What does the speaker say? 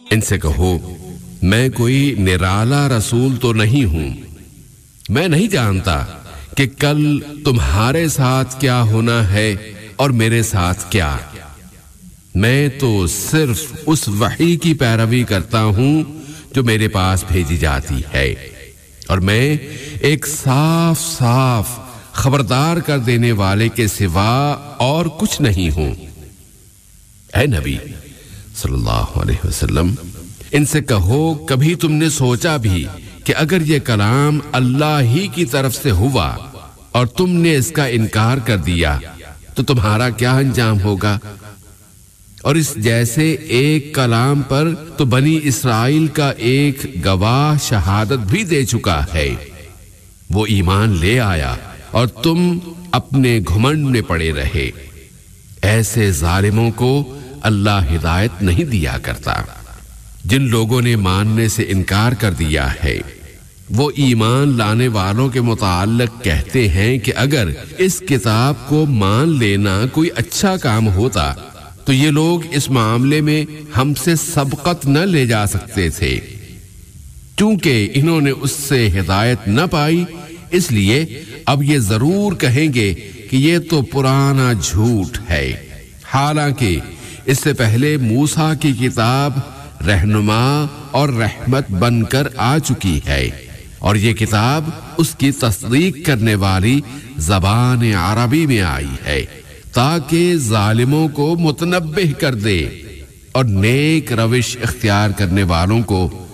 ان سے کہو میں کوئی نرالا رسول تو نہیں ہوں، میں نہیں جانتا کہ کل تمہارے ساتھ کیا ہونا ہے اور میرے ساتھ کیا، میں تو صرف اس وحی کی پیروی کرتا ہوں جو میرے پاس بھیجی جاتی ہے، اور میں ایک صاف صاف خبردار کر دینے والے کے سوا اور کچھ نہیں ہوں۔ اے نبی صلی اللہ علیہ وسلم، ان سے کہو کبھی تم نے سوچا بھی کہ اگر یہ کلام اللہ ہی کی طرف سے ہوا اور تم نے اس کا انکار کر دیا تو تمہارا کیا انجام ہوگا؟ اور اس جیسے ایک کلام پر تو بنی اسرائیل کا ایک گواہ شہادت بھی دے چکا ہے، وہ ایمان لے آیا اور تم اپنے گھمنڈ میں پڑے رہے۔ ایسے ظالموں کو اللہ ہدایت نہیں دیا کرتا۔ جن لوگوں نے ماننے سے انکار کر دیا ہے وہ ایمان لانے والوں کے متعلق کہتے ہیں کہ اگر اس کتاب کو مان لینا کوئی اچھا کام ہوتا تو یہ لوگ اس معاملے میں ہم سے سبقت نہ لے جا سکتے تھے۔ چونکہ انہوں نے اس سے ہدایت نہ پائی، اس لیے اب یہ ضرور کہیں گے کہ یہ تو پرانا جھوٹ ہے، حالانکہ اس سے پہلے موسیٰ کی کتاب رہنما اور رحمت بن کر آ چکی ہے، اور یہ کتاب اس کی تصدیق کرنے والی زبان عربی میں آئی ہے تاکہ ظالموں کو متنبہ کر دے اور نیک روش اختیار کرنے والوں کو